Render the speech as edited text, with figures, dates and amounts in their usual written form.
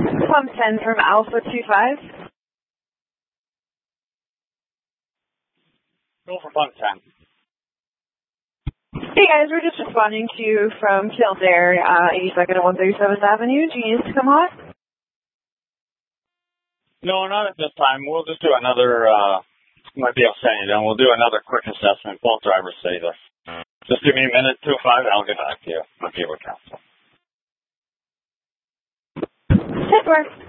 Pump 10 from Alpha 25. Go for pump 10. Hey guys, we're just responding to you from Kildare, 82nd and 137th Avenue. Do you need us to come hot? No, not at this time. We'll just do another, might be outstanding, then we'll do another quick assessment. Both drivers say this. Just give me a minute, 2-5, and I'll get back to you. I'll give a counsel. Good work.